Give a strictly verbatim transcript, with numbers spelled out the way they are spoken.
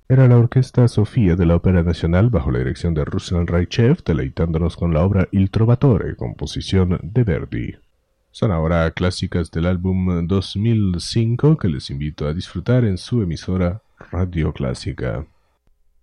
Era la Orquesta Sofía de la Ópera Nacional bajo la dirección de Ruslan Raichev, deleitándonos con la obra Il Trovatore, composición de Verdi. Son ahora clásicas del álbum dos mil cinco que les invito a disfrutar en su emisora Radio Clásica.